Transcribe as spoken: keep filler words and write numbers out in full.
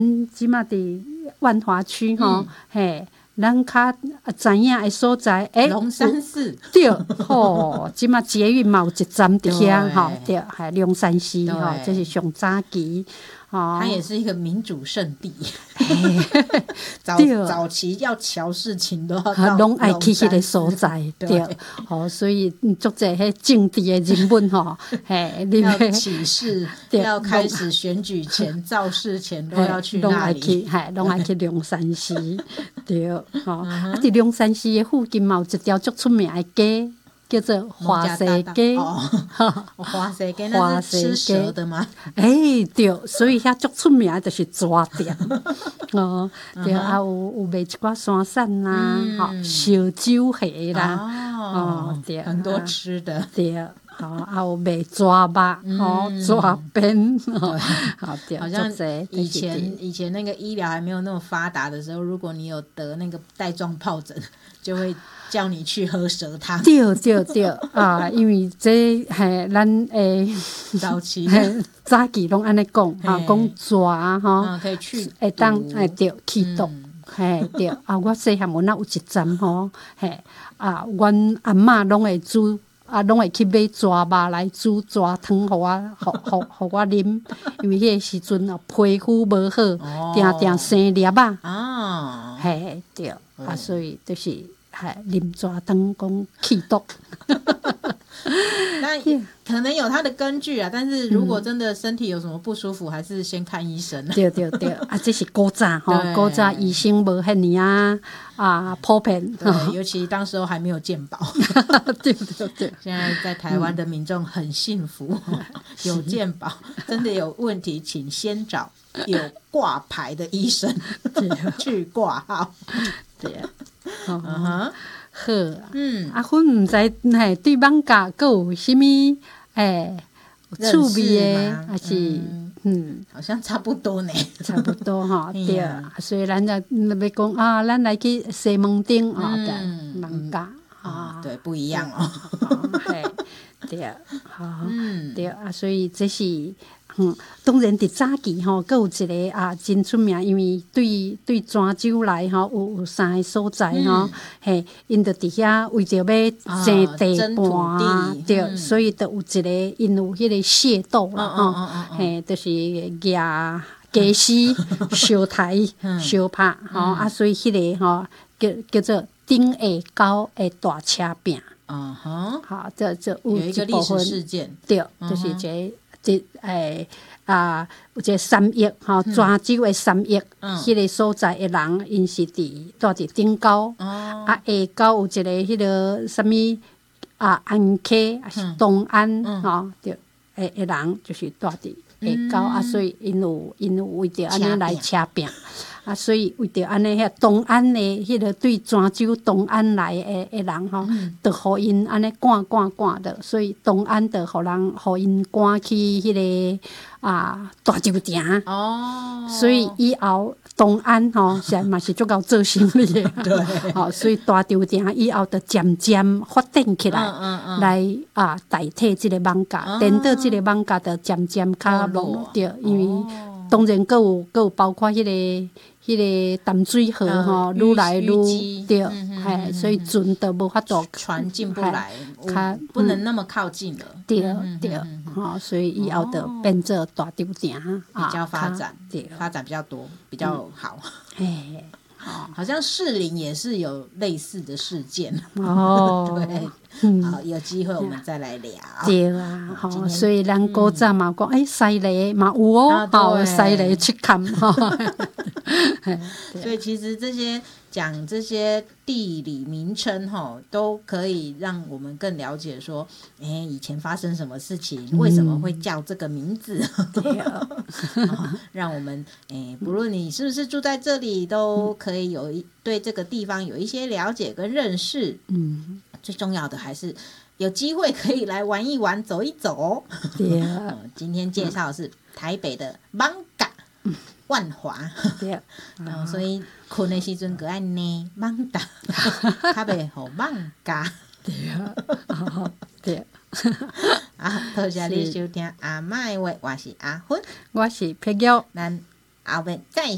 嗯，即马伫万华区吼，嘿。咱较知影的所在，诶、欸， 龙山寺对，吼，即马捷运嘛有一站伫遐，吼，对，还龙山寺吼，这是上早期， 哦，它也是一个民主圣地。早早期要瞧事情都要到拢爱去迄个所在，对，吼，所以足侪迄政治的人物吼，嘿， 要起事，要开始选举前、造势前都要去那里， 嘿，拢爱去龙山寺，对，吼，啊，伫龙山寺的附近嘛有一条足出名的街。叫做花蛇鸡， 花蛇鸡那是吃蛇的吗？ 哎、欸，对，所以遐足出名的就是蛇店，哦，对，啊有有卖一寡山sản啦，吼、嗯，烧酒蟹啦， 哦， 哦对， 很多吃的， 对。好，啊有卖抓肉，吼、嗯，抓边，好对， 好像以前以前那个医疗还没有那么发达的时候，如果你有得那个带状疱疹，就会叫你去喝蛇汤。 对对对啊，因为这嘿咱诶早期早期拢安尼讲，哈，讲抓哈， 可以去会当哎对去毒，嘿对啊，我细汉我那有一站吼，嘿啊，阮阿嬷拢会煮。啊，拢会去买蛇肉来煮蛇汤，互我，互互互我啉。因为迄个时阵哦，皮肤无好，定定生粒啊。哦，嘿，对，啊，所以就是嘿啉蛇汤讲去毒。 那可能有它的根据啊，但是如果真的身体有什么不舒服，还是先看医生。 对对对，啊，这是古早吼，古早医生无遐尔啊啊普遍。 对，尤其当时候还没有健保。 对对对， 现在在台湾的民众很幸福，有健保，真的有问题，请先找有挂牌的医生去挂号。 对啊，嗯哼。好， 嗯， 啊，阮毋知嘿对艋舺佫有啥物诶趣味的，还是嗯， 嗯，好像差不多呢， 差不多吼，对啊，所以咱就要讲啊，咱来去西门町啊，对，艋舺啊，对，不一样哦， 嘿，对，好，对啊，所以这是。嗯，当然，伫早期吼，佫有一个啊，真出名，因为对对泉州来吼，有有三个所在吼，嘿，因着伫遐为着要争地盘，对，所以着有一个因有迄个械斗啦吼，嘿，就是举鸡丝、烧台、烧拍吼，啊，所以迄个吼叫叫做顶下高的大车饼，嗯哼，好，这这有一个历史事件， 对，就是这。即诶啊，有一个三义吼，泉州的三义，迄个所在的人，因是伫住伫顶高，啊下高有一个迄个啥物啊安溪，还是东安吼，对，诶诶人就是住伫下高，啊，所以因有因有为着安尼来车饼。啊，所以为着安尼遐东安的迄个对泉州东安来的的人吼，着互因安尼赶赶赶的，所以东安着互人互因赶去迄个啊大洲城。哦，所以以后东安吼，现在嘛是足够做生意的。对，吼，所以大洲城以后着渐渐发展起来，来啊代替即个艋舺，等到即个艋舺着渐渐较落着，因为当然佫有佫有包括迄个。迄个淡水河吼，愈来愈对，嘿，所以船都无法度船进不来，较不能那么靠近了。 对对，吼，所以以后就变做大洲城， 比较发展，对，发展比较多，比较好。嘿，好像士林也是有类似的事件哦。对。好，有机会我们再来聊。 对啊，好，所以咱古早嘛讲，哎，西螺嘛有哦，好，西螺去看哈。 所以其实这些讲这些地理名称哈，都可以让我们更了解说，哎，以前发生什么事情，为什么会叫这个名字？对啊，让我们哎，不论你是不是住在这里，都可以有一对这个地方有一些了解跟认识。嗯。最重要的还是有机会可以来玩一玩、走一走。对啊，今天介绍的是台北的艋舺、万华。对啊，所以困的时阵，个爱呢艋舺，较袂好艋舺。对啊，对啊。啊，多谢你收听阿嬷的话，我是阿芬， 我是佩玉， 咱后面再